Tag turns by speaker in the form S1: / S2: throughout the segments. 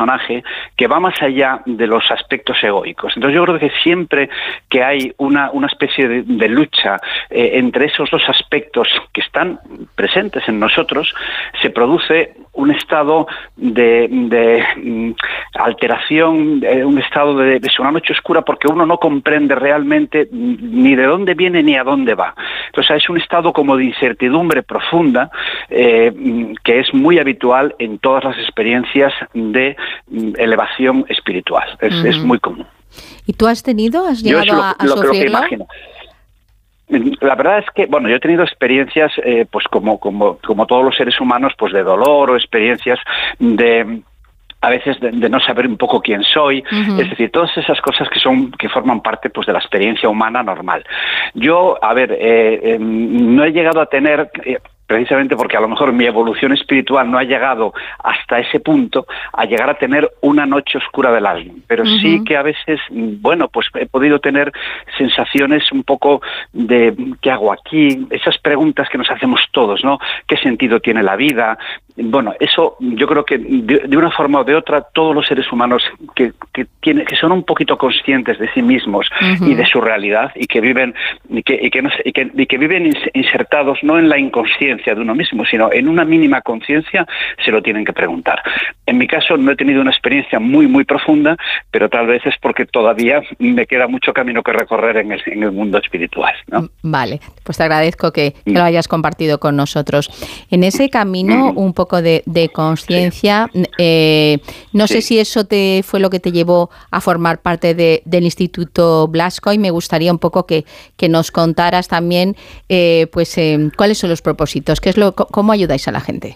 S1: personaje que va más allá de los aspectos egoicos. Entonces yo creo que siempre que hay una especie de lucha entre esos dos aspectos que están presentes en nosotros, se produce un estado de alteración, un estado de una noche oscura, porque uno no comprende realmente ni de dónde viene ni a dónde va. Entonces es un estado como de incertidumbre profunda que es muy habitual en todas las experiencias de elevación espiritual. Es muy común.
S2: ¿Y tú has llegado a sufrirlo?
S1: La verdad es que, bueno, yo he tenido experiencias, pues como todos los seres humanos, pues de dolor, o experiencias a veces de no saber un poco quién soy, es decir, todas esas cosas que forman parte, pues, de la experiencia humana normal. Yo, no he llegado a tener, precisamente porque a lo mejor mi evolución espiritual no ha llegado hasta ese punto, a llegar a tener una noche oscura del alma, pero sí que a veces, bueno, pues he podido tener sensaciones un poco de ¿qué hago aquí? Esas preguntas que nos hacemos todos, ¿no? ¿Qué sentido tiene la vida? Bueno, eso yo creo que de una forma o de otra todos los seres humanos que son un poquito conscientes de sí mismos y de su realidad, y que viven viven insertados no en la inconsciencia de uno mismo, sino en una mínima conciencia, se lo tienen que preguntar. En mi caso no he tenido una experiencia muy muy profunda, pero tal vez es porque todavía me queda mucho camino que recorrer en el mundo espiritual, ¿no?
S2: Vale, pues te agradezco que lo hayas compartido con nosotros. En ese camino un poco de conciencia, no sé si eso fue lo que te llevó a formar parte del Instituto Blasco, y me gustaría un poco que nos contaras también cuáles son los propósitos, cómo ayudáis a la gente.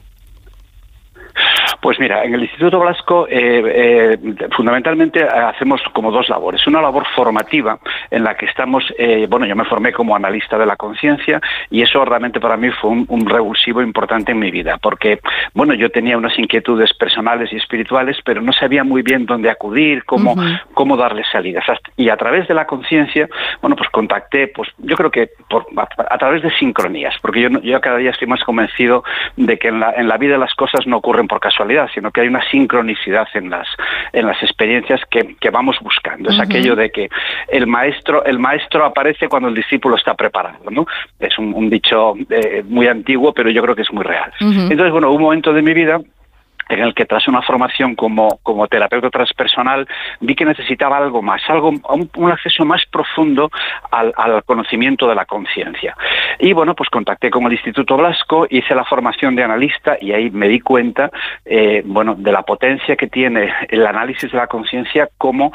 S1: Pues mira, en el Instituto Blasco fundamentalmente hacemos como dos labores. Una labor formativa en la que estamos, yo me formé como analista de la conciencia, y eso realmente para mí fue un revulsivo importante en mi vida, porque bueno, yo tenía unas inquietudes personales y espirituales, pero no sabía muy bien dónde acudir, cómo darle salidas. Y a través de la conciencia, bueno, pues contacté, pues yo creo que a través de sincronías, porque yo cada día estoy más convencido de que en la vida las cosas no ocurren por casualidad, sino que hay una sincronicidad en las experiencias que vamos buscando. Es aquello de que el maestro aparece cuando el discípulo está preparado, ¿no? Es un dicho muy antiguo, pero yo creo que es muy real. Entonces, bueno, hubo un momento de mi vida en el que tras una formación como terapeuta transpersonal vi que necesitaba algo más, un acceso más profundo al conocimiento de la conciencia. Y bueno, pues contacté con el Instituto Blasco, hice la formación de analista, y ahí me di cuenta de la potencia que tiene el análisis de la conciencia como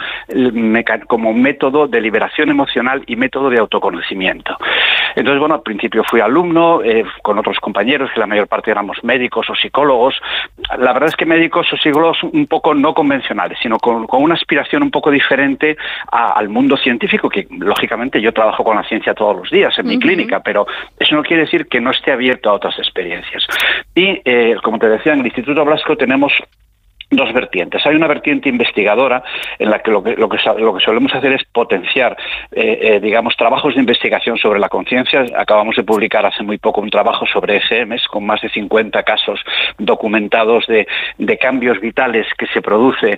S1: método de liberación emocional y método de autoconocimiento. Entonces, bueno, al principio fui alumno con otros compañeros, que la mayor parte éramos médicos o psicólogos. La verdad es que médicos o psicólogos un poco no convencionales, sino con una aspiración un poco diferente al mundo científico, que lógicamente yo trabajo con la ciencia todos los días en mi clínica, pero eso no quiere decir que no esté abierto a otras experiencias. Y como te decía, en el Instituto Blasco tenemos dos vertientes. Hay una vertiente investigadora en la que lo que solemos hacer es potenciar, trabajos de investigación sobre la conciencia. Acabamos de publicar hace muy poco un trabajo sobre ECMs con más de 50 casos documentados de cambios vitales que se producen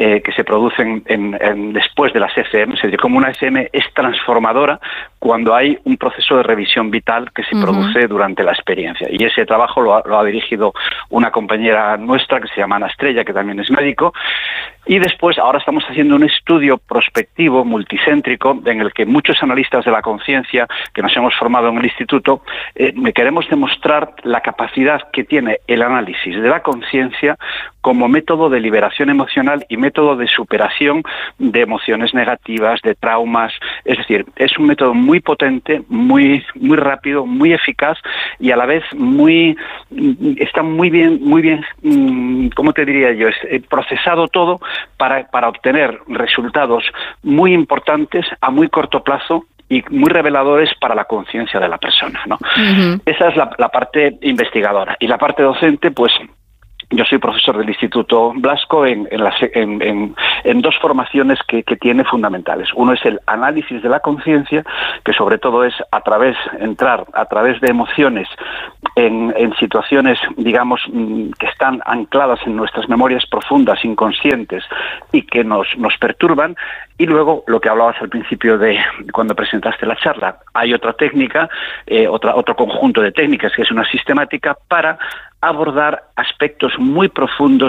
S1: después de las ECMs. Es decir, como una ECM es transformadora cuando hay un proceso de revisión vital que se produce durante la experiencia. Y ese trabajo lo ha dirigido una compañera nuestra que se llama Ana Estrella, que también es médico, y después ahora estamos haciendo un estudio prospectivo multicéntrico en el que muchos analistas de la conciencia que nos hemos formado en el instituto queremos demostrar la capacidad que tiene el análisis de la conciencia como método de liberación emocional y método de superación de emociones negativas, de traumas. Es decir, es un método muy potente, muy muy rápido, muy eficaz, y a la vez está muy bien, ¿cómo te diría yo? Procesado todo para obtener resultados muy importantes a muy corto plazo y muy reveladores para la conciencia de la persona, ¿no? Esa es la parte investigadora. Y la parte docente, pues yo soy profesor del Instituto Blasco en en dos formaciones que tiene fundamentales. Uno es el análisis de la conciencia, que sobre todo es entrar a través de emociones en situaciones, digamos, que están ancladas en nuestras memorias profundas, inconscientes, y que nos perturban. Y luego, lo que hablabas al principio de cuando presentaste la charla, hay otra técnica, otro conjunto de técnicas, que es una sistemática para abordar aspectos muy profundos